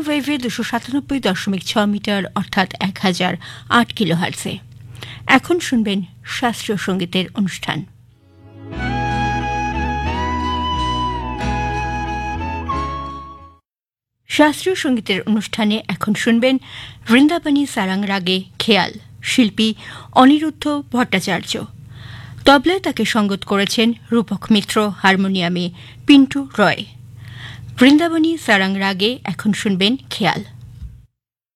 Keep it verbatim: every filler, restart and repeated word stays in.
ওয়েভে দুশো সাতানব্বই দশমিক ছ মিটার অর্থাৎ এক হাজার আট কিলো হার্টসে। এখন শুনবেন শাস্ত্রীয় সঙ্গীতের অনুষ্ঠান। শাস্ত্রীয় সঙ্গীতের অনুষ্ঠানে এখন শুনবেন বৃন্দাবনী সারাং রাগে খেয়াল, শিল্পী অনিরুদ্ধ ভট্টাচার্য। তবলায় তাকে সঙ্গত করেছেন রূপক মিত্র, হারমোনিয়ামে পিন্টু রয়। বৃন্দাবনী সারাং রাগে এখন শুনবেন খেয়াল।